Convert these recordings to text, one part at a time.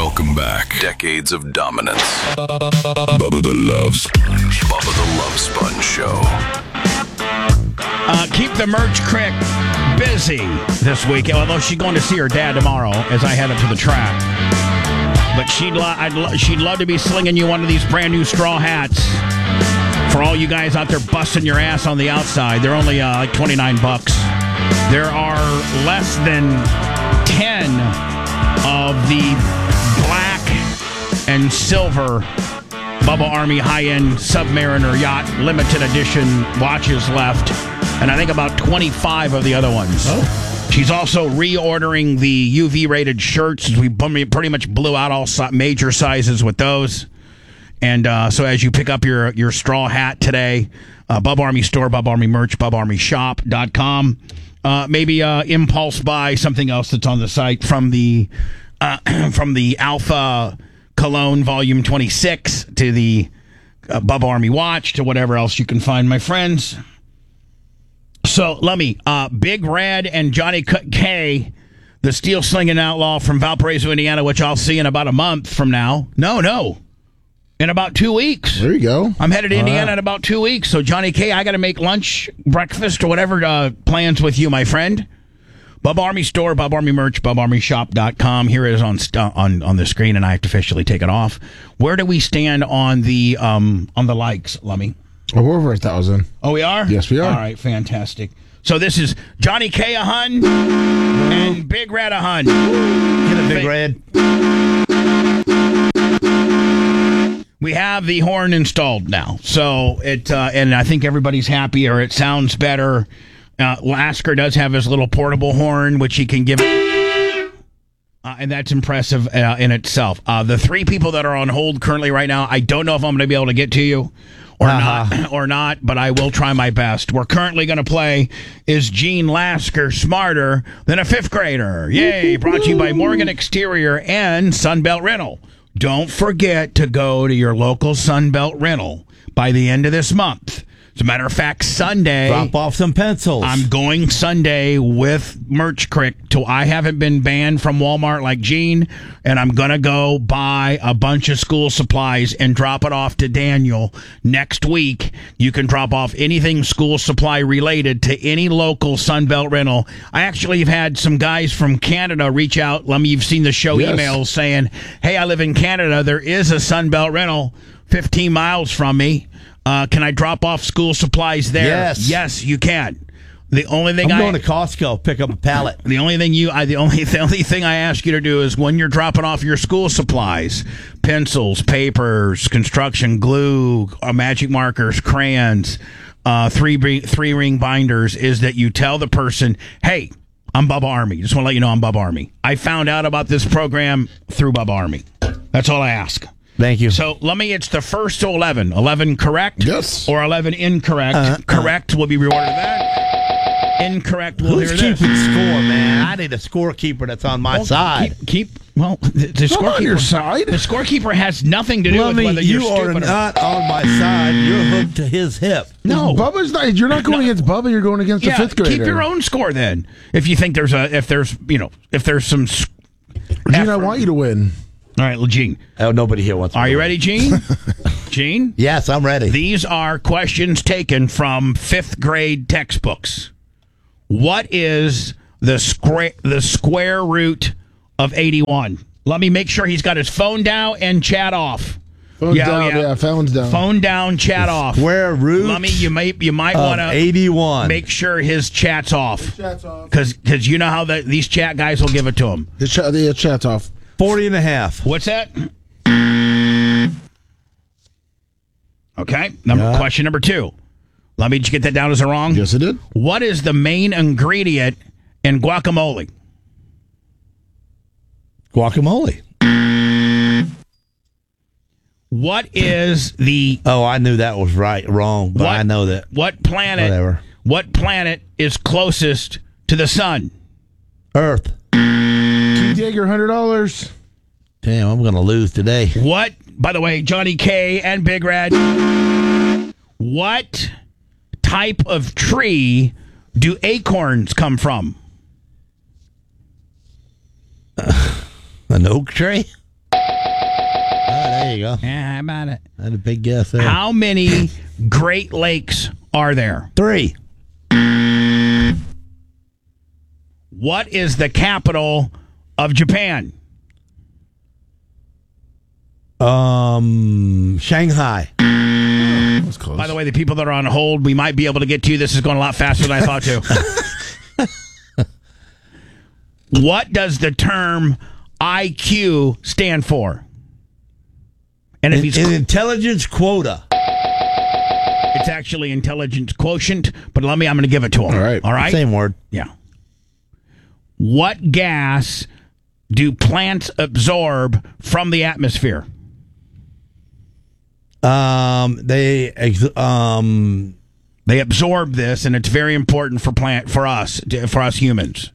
Welcome back. Decades of dominance. Bubba the Love Sponge. Bubba the Love Sponge Show. Keep the merch crick busy this weekend. Although she's going to see her dad tomorrow as I head up to the track. But she'd love to be slinging you one of these brand new straw hats. For all you guys out there busting your ass on the outside, they're only like $29. There are less than 10 of the black and silver Bubba Army high-end Submariner yacht limited edition watches left, and I think about 25 of the other ones. Oh. She's also reordering the UV-rated shirts. We pretty much blew out all major sizes with those. And so as you pick up your straw hat today, Bubba Army store, Bubba Army merch, BubbaArmyShop.com. Maybe impulse buy something else that's on the site from the Alpha Cologne Volume 26 to the Bubba Army watch to whatever else you can find, my friends. So let me, Big Red and Johnny K, the steel slinging outlaw from Valparaiso, Indiana, which I'll see in about a month from now. No. In about 2 weeks. There you go. I'm headed to Indiana in about 2 weeks. So, Johnny K., I got to make lunch, breakfast, or whatever plans with you, my friend. Bubba Army store, Bubba Army merch, BubbaArmyShop.com. Here it is on the screen, and I have to officially take it off. Where do we stand on the likes, Lummy? Oh, we're over 1,000. Oh, we are? Yes, we are. All right, fantastic. So this is Johnny K. a hun and Big Red a hun. Get it, Big Red. We have the horn installed now, so and I think everybody's happy, or it sounds better. Lasker does have his little portable horn, which he can give, and that's impressive in itself. The three people that are on hold currently right now, I don't know if I'm going to be able to get to you or not, but I will try my best. We're currently going to play Is Gene Lasker Smarter Than a Fifth Grader? Yay! Brought to you by Morgan Exterior and Sunbelt Rental. Don't forget to go to your local Sunbelt rental by the end of this month. As a matter of fact, Sunday... Drop off some pencils. I'm going Sunday with Merch Crick till I haven't been banned from Walmart like Gene, and I'm going to go buy a bunch of school supplies and drop it off to Daniel next week. You can drop off anything school supply related to any local Sunbelt rental. I actually have had some guys from Canada reach out. You've seen the show emails saying, hey, I live in Canada. There is a Sunbelt rental 15 miles from me. Can I drop off school supplies there? Yes, you can. The only thing I'm going to Costco, pick up a pallet. The only thing I ask you to do is when you're dropping off your school supplies, pencils, papers, construction glue, magic markers, crayons, three ring binders, is that you tell the person, hey, I'm Bubba Army. Just want to let you know I'm Bubba Army. I found out about this program through Bubba Army. That's all I ask. Thank you. So, it's the first to 11. 11 correct? Yes. Or 11 incorrect. Correct will be rewarded that. Incorrect will hear this. Who's keeping score, man? I need a scorekeeper that's on my side. The scorekeeper on your side. The scorekeeper has nothing to do with whether you're stupid or not. You are not on my side. You're hooked to his hip. No, Bubba's not. You're not going against Bubba. You're going against the fifth grader. Keep your own score then. If you think there's some. Gene, I want you to win. All right, well, Gene. Oh, nobody here wants to. Are you ready, Gene? Gene? Yes, I'm ready. These are questions taken from fifth grade textbooks. What is the square root of 81? Let me make sure he's got his phone down and chat off. Phone's down. Phone's down. Phone down, chat off. Square root. Lummy, you might want to 81. Make sure his chat's off. Chat's off. Because you know how these chat guys will give it to him. The chat's off. 40 and a half. What's that? Okay. Question number 2. Let me just get that down as a wrong. Yes, it did. What is the main ingredient in guacamole? Guacamole. What is the... Oh, I knew that was wrong, but I know that. What planet... Whatever. What planet is closest to the sun? Earth. Keith Yeager, $100. Damn, I'm going to lose today. What, by the way, Johnny K and Big Red, what type of tree do acorns come from? An oak tree? There you go. Yeah, how about it? I had a big guess there. How many Great Lakes are there? 3. What is the capital of Japan? Shanghai. That's close. By the way, the people that are on hold, we might be able to get to. This is going a lot faster than I thought to. What does the term IQ stand for? And if An intelligence quota. it's actually intelligence quotient, but I'm going to give it to him. All right. All right. Same word. Yeah. What gas do plants absorb from the atmosphere? They absorb this, and it's very important for us humans.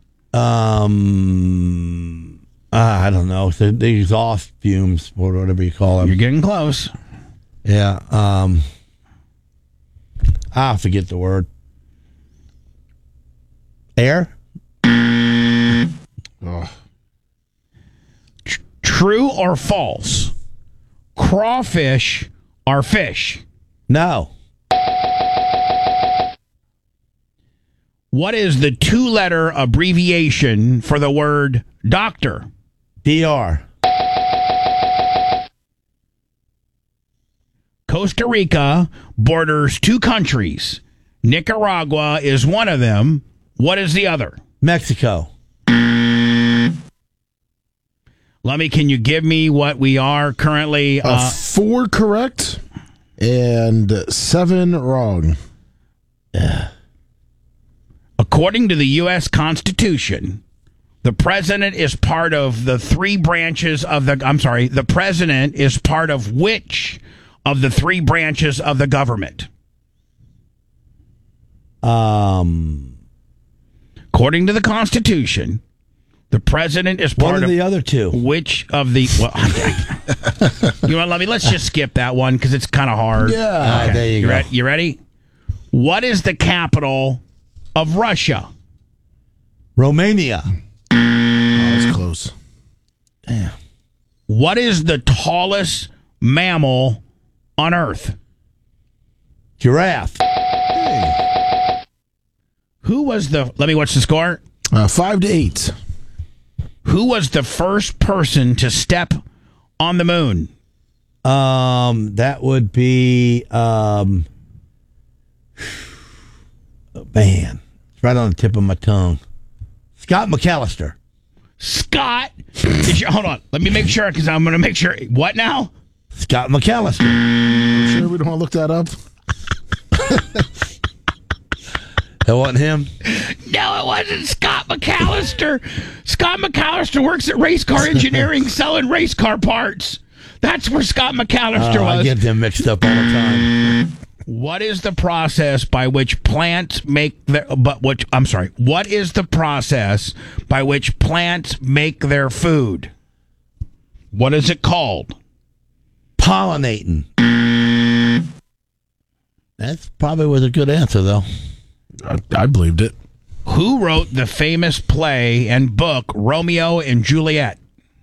I don't know. The exhaust fumes, or whatever you call them. You're getting close. Yeah. I forget the word. Air? Oh. True or false? Crawfish are fish. No. What is the 2-letter abbreviation for the word doctor? DR. Costa Rica borders 2 countries. Nicaragua is one of them. What is the other? Mexico. Lummy, can you give me what we are currently? 4 correct and 7 wrong. According to the U.S. Constitution, the president is part of the 3 branches of the... I'm sorry, the president is part of which of the 3 branches of the government? What According to the Constitution, the president is part are of the other 2? which of the... Well, you want to let me... Let's just skip that one because it's kind of hard. Yeah. There you go. You ready? What is the capital of Russia? Romania. That's close. Damn. What is the tallest mammal on Earth? Giraffe. Who was the... Let me watch the score. 5-8. Who was the first person to step on the moon? That would be man. It's right on the tip of my tongue. Scott McAllister. Scott. Hold on. Let me make sure because I'm going to make sure. What now? Scott McAllister. Sure we don't want to look that up? That wasn't him? No, it wasn't Scott McAllister. Scott McAllister works at Race Car Engineering selling race car parts. That's where Scott McAllister was. I get them mixed up all the time. What is the process by which plants make their... What is the process by which plants make their food? What is it called? Pollinating. That probably was a good answer, though. I believed it. Who wrote the famous play and book Romeo and Juliet?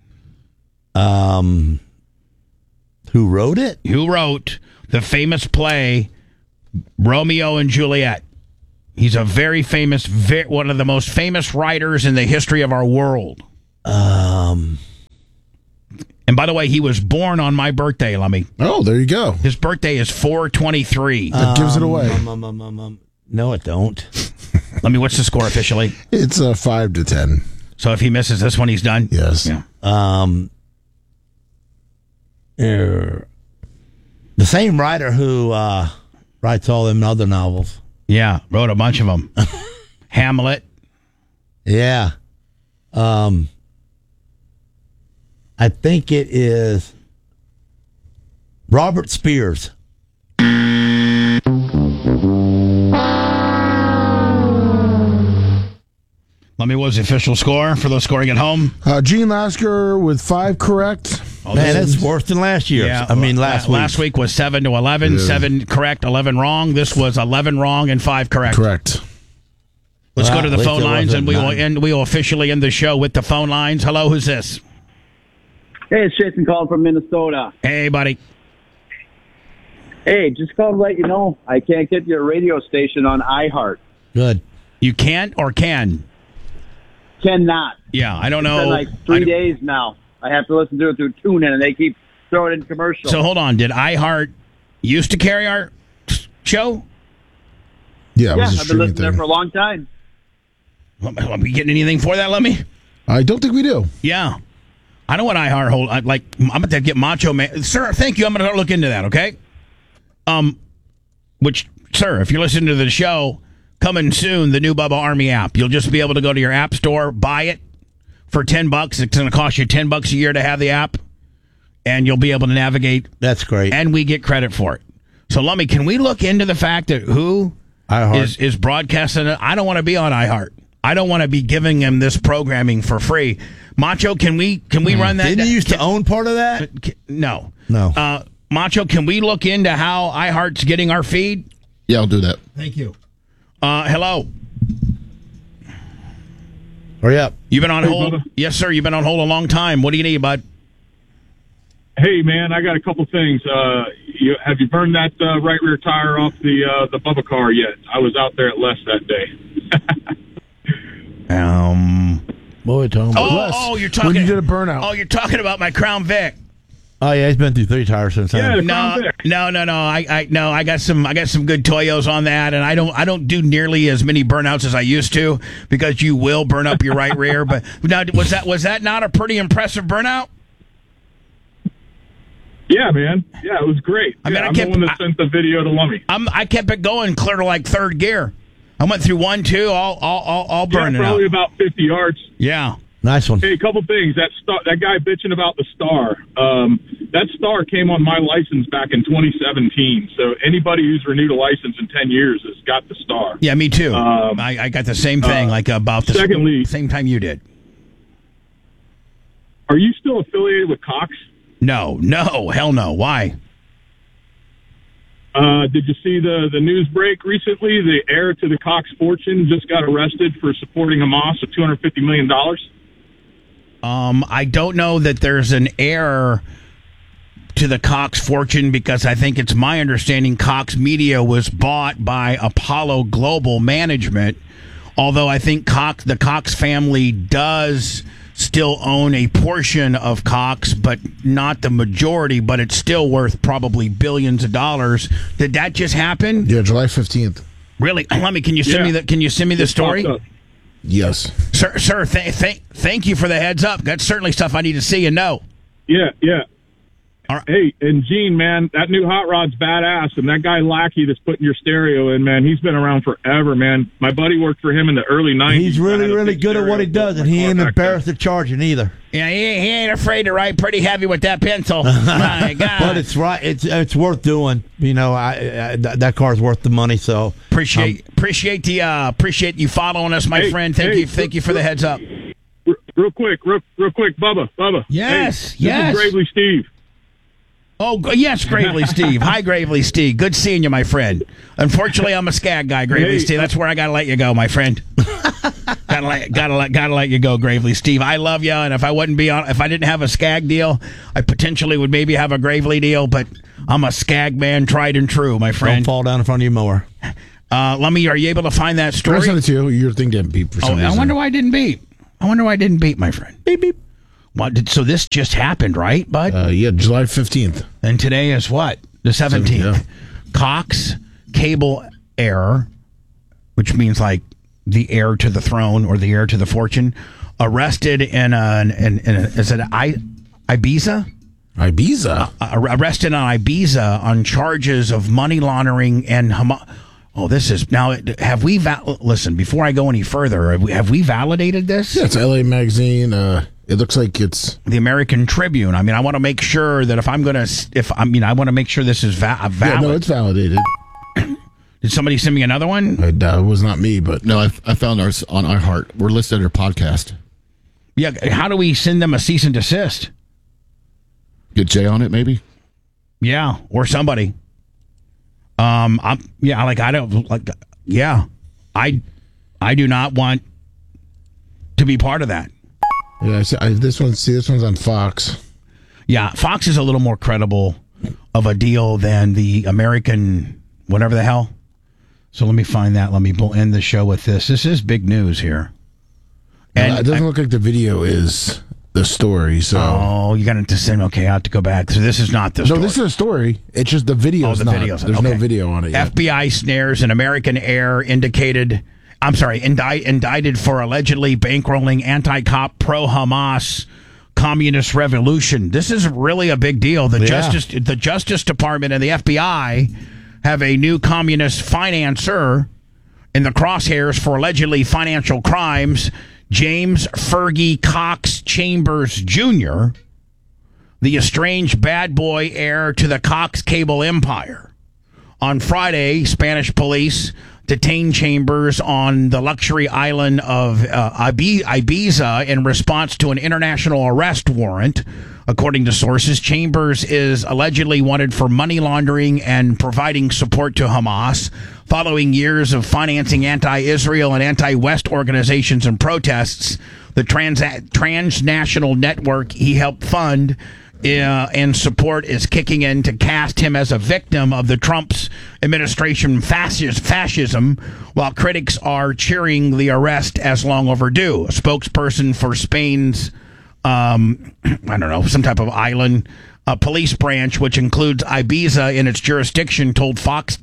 Who wrote it? Who wrote the famous play Romeo and Juliet? He's a very famous, one of the most famous writers in the history of our world. And by the way, he was born on my birthday, Lummy. Oh, there you go. His birthday is 4/23. That gives it away. No, it don't. Let me, what's the score officially? It's 5-10. So if he misses this one, he's done? Yes. Yeah. The same writer who writes all them other novels. Yeah, wrote a bunch of them. Hamlet. Yeah. I think it is Robert Spears. Let me, what was the official score for those scoring at home? Gene Lasker with 5 correct. Oh, Man, that's worse than last year. Yeah, last week. Last week was 7-11, 7 correct, 11 wrong. This was 11 wrong and 5 correct. Correct. Let's go Well, to the at least phone it lines, wasn't and we will officially end the show with the phone lines. Hello, who's this? Hey, it's Jason calling from Minnesota. Hey, buddy. Hey, just calling to let you know I can't get your radio station on iHeart. Good. You can't or can? Cannot. Yeah, I don't It's know. been like 3 days now. I have to listen to it through TuneIn, and they keep throwing in commercials. So hold on. Did iHeart used to carry our show? Yeah, it yeah, was a I've been streaming listening there thing. for a long time. Are we getting anything for that, Lemmy? I don't think we do. Yeah. I know what iHeart hold. I'm going to get Macho Man. Sir, thank you. I'm going to look into that, okay? Which, sir, if you're listening to the show, coming soon, the new Bubba Army app. You'll just be able to go to your app store, buy it for $10. It's going to cost you $10 a year to have the app, and you'll be able to navigate, That's great. and we get credit for it. So, Lummy, can we look into the fact that who iHeart. is broadcasting it? I don't want to be on iHeart. I don't want to be giving him this programming for free. Macho, can we run that? Didn't you used to own part of that? No. No. Macho, can we look into how iHeart's getting our feed? Yeah, I'll do that. Thank you. Hello. Hurry up. You've been on hold? Bubba. Yes, sir. You've been on hold a long time. What do you need, bud? Hey, man, I got a couple things. Have you burned that right rear tire off the Bubba car yet? I was out there at Les that day. What are we talking about? Oh, you're talking. When you did a burnout. Oh, you're talking about my Crown Vic. Oh, yeah, he's been through 3 tires since Yeah, then. the Crown Vic. No. I got some good Toyos on that, and I don't do nearly as many burnouts as I used to because you will burn up your right rear. But now, was that not a pretty impressive burnout? Yeah, man. Yeah, it was great. I mean, yeah, I I'm kept- the one that sent the video to Lummy. I kept it going clear to like third gear. I went through 1, 2, all burning Probably out. about 50 yards. Yeah. Nice one. Hey, a couple things. That guy bitching about the Star. That Star came on my license back in 2017. So anybody who's renewed a license in 10 years has got the Star. Yeah, me too. I got the same thing, like about the secondly- same time you did. Are you still affiliated with Cox? No, hell no. Why? Did you see the news break recently? The heir to the Cox fortune just got arrested for supporting Hamas with $250 million. I don't know that there's an heir to the Cox fortune because I think it's my understanding Cox Media was bought by Apollo Global Management, although I think the Cox family does still own a portion of Cox, but not the majority, but it's still worth probably billions of dollars. Did that just happen? Yeah, July 15th. Really? Let me, can you send me the story? Popped up. Yes. Sir, thank you for the heads up. That's certainly stuff I need to see and know. Yeah. All right. Hey, and Gene, man, that new hot rod's badass, and that guy Lackey that's putting your stereo in, man, he's been around forever, man. My buddy worked for him in the early 90s. He's I really, had a really big good at what he stereo does, for and he my ain't car back then. embarrassed to charge it either. Yeah, he ain't afraid to write pretty heavy with that pencil. My God. But it's right. It's worth doing. You know, that car's worth the money. So appreciate you following us, my friend. Thank you for the heads up. Real quick, Bubba. Yes, Hey, yes. This is Gravely Steve. Oh, yes, Gravely Steve. Hi, Gravely Steve. Good seeing you, my friend. Unfortunately, I'm a skag guy, Gravely Hey, Steve. That's where I got to let you go, my friend. gotta let you go, Gravely Steve. I love you, and if I didn't have a skag deal, I potentially would maybe have a Gravely deal, but I'm a skag man, tried and true, my don't friend. fall down in front of your mower. Lummy, are you able to find that I story? sent it to you. Your thing didn't beep for some reason. I wonder why I didn't beep, my friend. Beep beep. So this just happened, right, bud? Yeah, July 15th. And today is what? The 17th. Yeah. Cox cable heir, which means like the heir to the throne or the heir to the fortune, arrested in is it Ibiza? Ibiza. Arrested on Ibiza on charges of money laundering and Hamas. Oh, this is now. Have we listen? Before I go any further, have we validated this? Yeah, it's LA Magazine. It looks like it's The American Tribune. I mean, I want to make sure that I want to make sure this is valid. yeah, no, it's validated. Did somebody send me another one? It was not me, but No, I found ours on iHeart. We're listed under podcast. Yeah. How do we send them a cease and desist? Get Jay on it, maybe? Yeah, or somebody. I do not want to be part of that. yeah, this one's on Fox. Yeah, Fox is a little more credible of a deal than the American whatever the hell. So let me find that. We'll end the show with this. This is big news here. And it doesn't look like the video is the story. So you got to send. Okay, I have to go back. So this is not the story. No, this is a story. It's just the video. Oh, the video's There's okay. no video on it yet. FBI snares an American heir indicted for allegedly bankrolling anti-cop pro-Hamas communist revolution. This is really a big deal. The Justice Department and the FBI have a new communist financier in the crosshairs for allegedly financial crimes. James Fergie Cox Chambers Jr., the estranged bad boy heir to the Cox cable empire. On Friday, Spanish police detained Chambers on the luxury island of Ibiza in response to an international arrest warrant. According to sources, Chambers is allegedly wanted for money laundering and providing support to Hamas. Following years of financing anti-Israel and anti-West organizations and protests, the transnational network he helped fund and support is kicking in to cast him as a victim of the Trump's administration fascism, while critics are cheering the arrest as long overdue. A spokesperson for Spain's some type of island police branch, which includes Ibiza in its jurisdiction, told Fox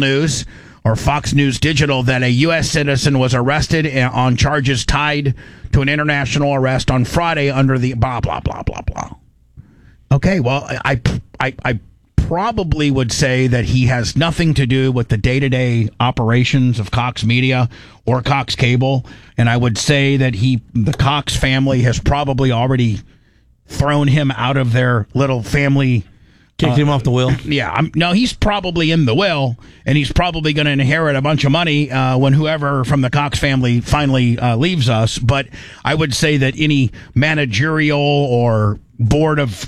News Digital that a U.S. citizen was arrested on charges tied to an international arrest on Friday under the blah, blah, blah, blah, blah. Okay, well, I probably would say that he has nothing to do with the day-to-day operations of Cox Media or Cox Cable, and I would say that the Cox family has probably already thrown him out of their little family. Kicked him off the will? Yeah. No, he's probably in the will, and he's probably going to inherit a bunch of money when whoever from the Cox family finally leaves us. But I would say that any managerial or board of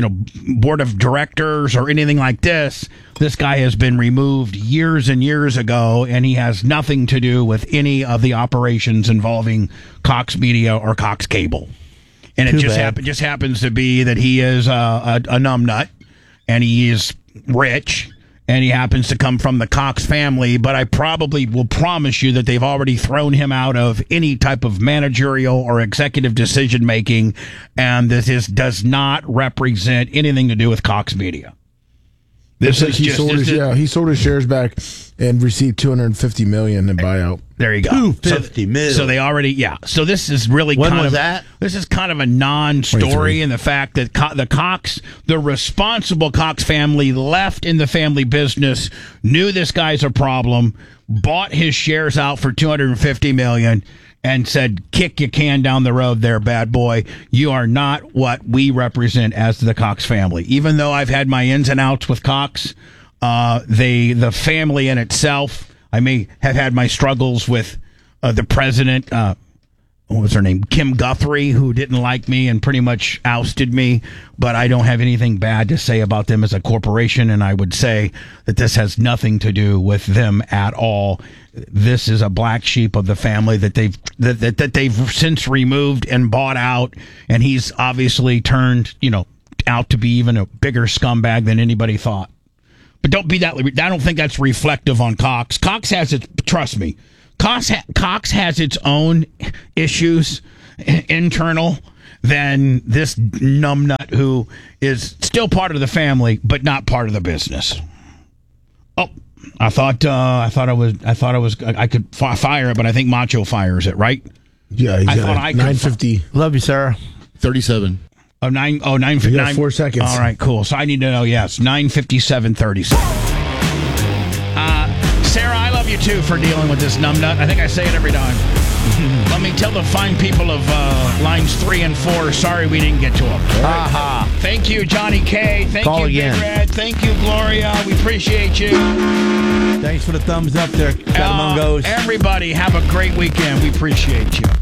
directors or anything like this guy has been removed years and years ago, and he has nothing to do with any of the operations involving Cox Media or Cox Cable. And it just happens to be that he is a numbnut, and he is rich, and he happens to come from the Cox family, but I probably will promise you that they've already thrown him out of any type of managerial or executive decision-making, and this does not represent anything to do with Cox Media. He sold his shares back and received $250 million in buyout. There you go. $250 million. So they already, So this is really This is kind of a non-story in the fact that the responsible Cox family left in the family business, knew this guy's a problem, bought his shares out for $250 million, and said, kick your can down the road there, bad boy. You are not what we represent as the Cox family. Even though I've had my ins and outs with Cox, the family in itself, I may have had my struggles with the president, what was her name? Kim Guthrie, who didn't like me and pretty much ousted me, but I don't have anything bad to say about them as a corporation, and I would say that this has nothing to do with them at all. This is a black sheep of the family that they've since removed and bought out, and he's obviously turned, out to be even a bigger scumbag than anybody thought. But don't be that. I don't think that's reflective on Cox. Cox has its. Trust me, Cox has its own issues internal than this numbnut who is still part of the family but not part of the business. Oh, I could fire it, but I think Macho fires it, right? Yeah, he's got 950. Love you, Sarah. 37. 9 4 seconds. All right, cool. So I need to know, yes, 9:57:37. Sarah, I love you too for dealing with this numbnut. I think I say it every time. Let me tell the fine people of lines 3 and 4, sorry we didn't get to them. Aha. Thank you, Johnny K. Thank Call you, again. Big Red. Thank you, Gloria. We appreciate you. Thanks for the thumbs up there, Catamongos. Everybody, have a great weekend. We appreciate you.